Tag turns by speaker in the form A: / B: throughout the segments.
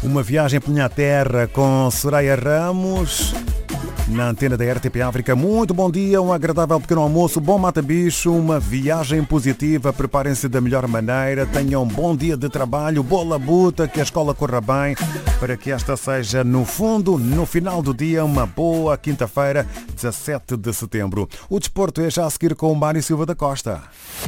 A: Uma viagem pela minha terra com Soraya Ramos na antena da RTP África. Muito bom dia, um agradável pequeno almoço, bom mata-bicho, uma viagem positiva, preparem-se da melhor maneira, tenham um bom dia de trabalho, boa labuta, que a escola corra bem, para que esta seja, no fundo, no final do dia, uma boa quinta-feira, 17 de setembro. O desporto é já a seguir com o Mário Silva da Costa.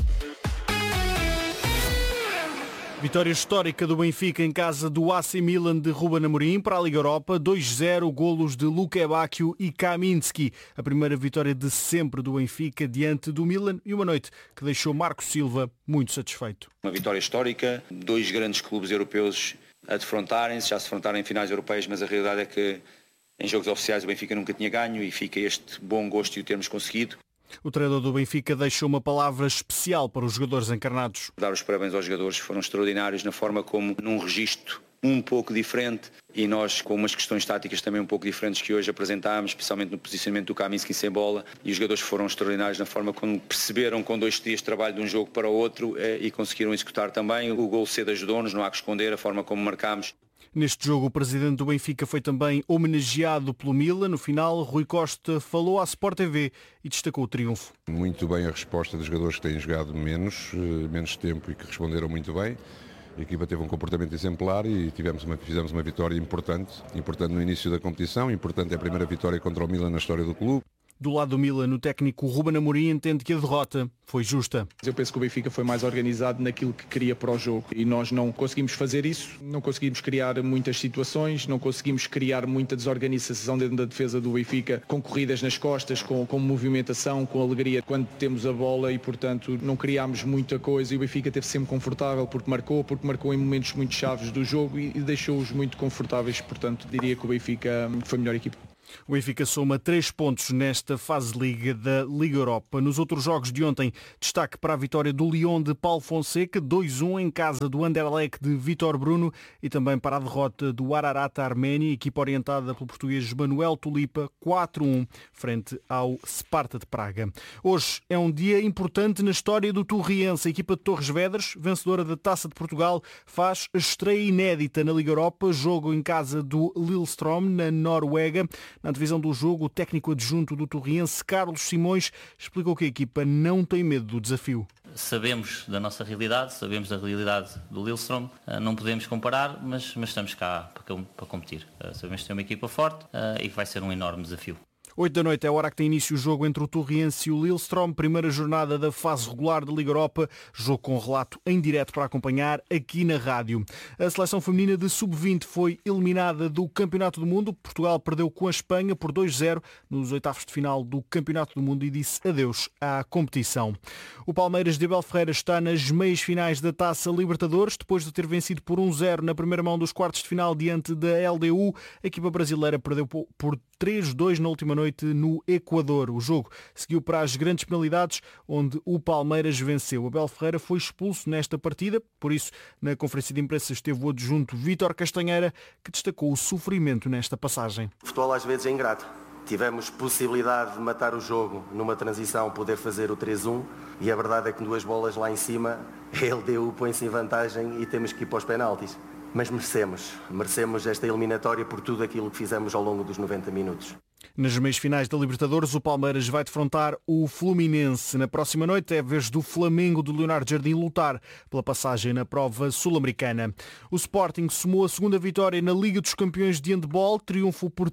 B: Vitória histórica do Benfica em casa do AC Milan de Ruben Amorim para a Liga Europa, 2-0, golos de Luka Bacchio e Kaminski. A primeira vitória de sempre do Benfica diante do Milan e uma noite que deixou Marco Silva muito satisfeito.
C: Uma vitória histórica, dois grandes clubes europeus a defrontarem-se, já se defrontaram em finais europeias, mas a realidade é que em jogos oficiais o Benfica nunca tinha ganho e fica este bom gosto de o termos conseguido.
B: O treinador do Benfica deixou uma palavra especial para os jogadores encarnados.
C: Dar os parabéns aos jogadores, foram extraordinários na forma como, num registro um pouco diferente, e nós com umas questões táticas também um pouco diferentes que hoje apresentámos, especialmente no posicionamento do Kaminski sem bola, e os jogadores foram extraordinários na forma como perceberam com 2 dias de trabalho de um jogo para o outro e conseguiram executar também. O gol cedo ajudou-nos, não há que esconder a forma como marcámos.
B: Neste jogo, o presidente do Benfica foi também homenageado pelo Milan. No final, Rui Costa falou à Sport TV e destacou o triunfo.
D: Muito bem a resposta dos jogadores que têm jogado menos tempo e que responderam muito bem. A equipa teve um comportamento exemplar e fizemos uma vitória importante no início da competição. Importante é a primeira vitória contra o Milan na história do clube.
B: Do lado do Milan, o técnico Ruben Amorim entende que a derrota foi justa.
E: Eu penso que o Benfica foi mais organizado naquilo que queria para o jogo e nós não conseguimos fazer isso, não conseguimos criar muitas situações, não conseguimos criar muita desorganização dentro da defesa do Benfica, com corridas nas costas, com movimentação, com alegria quando temos a bola e, portanto, não criámos muita coisa e o Benfica esteve sempre confortável porque marcou em momentos muito chaves do jogo e deixou-os muito confortáveis, portanto, diria que o Benfica foi a melhor equipa.
B: O Benfica soma 3 pontos nesta fase de Liga da Liga Europa. Nos outros jogos de ontem, destaque para a vitória do Lyon de Paulo Fonseca, 2-1 em casa do Anderlecht de Vítor Bruno e também para a derrota do Ararat Arménia, equipa orientada pelo português Manuel Tulipa, 4-1 frente ao Sparta de Praga. Hoje é um dia importante na história do Torriense. A equipa de Torres Vedras, vencedora da Taça de Portugal, faz a estreia inédita na Liga Europa, jogo em casa do Lillestrøm, na Noruega. Na divisão do jogo, o técnico adjunto do Torriense, Carlos Simões, explicou que a equipa não tem medo do desafio.
F: Sabemos da nossa realidade, sabemos da realidade do Lillestrøm, não podemos comparar, mas estamos cá para competir. Sabemos que tem uma equipa forte e que vai ser um enorme desafio.
B: 8 da noite é a hora que tem início o jogo entre o Torriense e o Lillestrøm, primeira jornada da fase regular da Liga Europa, jogo com relato em direto para acompanhar aqui na rádio. A seleção feminina de sub-20 foi eliminada do Campeonato do Mundo. Portugal perdeu com a Espanha por 2-0 nos oitavos de final do Campeonato do Mundo e disse adeus à competição. O Palmeiras de Abel Ferreira está nas meias finais da Taça Libertadores, depois de ter vencido por 1-0 na primeira mão dos quartos de final diante da LDU. A equipa brasileira perdeu por 3-2 na última noite no Equador. O jogo seguiu para as grandes penalidades, onde o Palmeiras venceu. Abel Ferreira foi expulso nesta partida, por isso, na conferência de imprensa esteve o adjunto Vítor Castanheira, que destacou o sofrimento nesta passagem.
G: O futebol às vezes é ingrato. Tivemos possibilidade de matar o jogo numa transição, poder fazer o 3-1, e a verdade é que 2 bolas lá em cima, a LDU põe-se em vantagem e temos que ir para os penaltis. Mas merecemos esta eliminatória por tudo aquilo que fizemos ao longo dos 90 minutos.
B: Nas meias finais da Libertadores, o Palmeiras vai defrontar o Fluminense. Na próxima noite é a vez do Flamengo de Leonardo Jardim lutar pela passagem na prova sul-americana. O Sporting somou a segunda vitória na Liga dos Campeões de Handball, triunfo por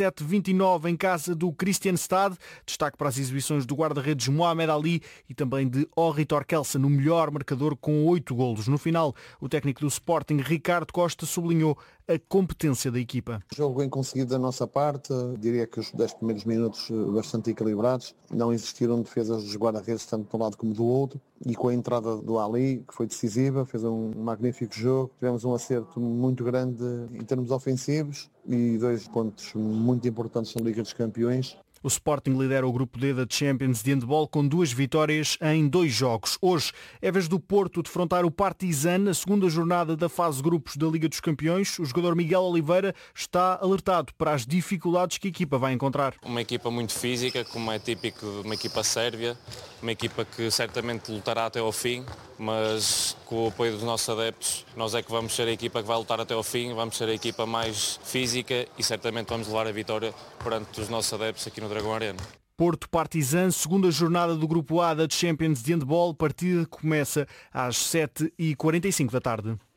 B: 37-29 em casa do Kristianstad. Destaque para as exibições do guarda-redes Mohamed Ali e também de Orri Torkelsen, o melhor marcador com 8 golos. No final, o técnico do Sporting, Ricardo Costa, sublinhou a competência da equipa.
H: Jogo bem conseguido da nossa parte, diria que os 10 primeiros minutos bastante equilibrados, não existiram defesas dos guarda-redes tanto de um lado como do outro, e com a entrada do Ali, que foi decisiva, fez um magnífico jogo, tivemos um acerto muito grande em termos ofensivos e 2 pontos muito importantes na Liga dos Campeões.
B: O Sporting lidera o grupo D da Champions de handball com 2 vitórias em 2 jogos. Hoje é vez do Porto defrontar o Partizan na segunda jornada da fase de grupos da Liga dos Campeões. O jogador Miguel Oliveira está alertado para as dificuldades que a equipa vai encontrar.
I: Uma equipa muito física, como é típico de uma equipa sérvia, uma equipa que certamente lutará até ao fim, mas com o apoio dos nossos adeptos, nós é que vamos ser a equipa que vai lutar até ao fim, vamos ser a equipa mais física e certamente vamos levar a vitória perante os nossos adeptos aqui no Dragão Arena.
B: Porto Partizan, segunda jornada do grupo A da Champions de handball, partida que começa às 7h45 da tarde.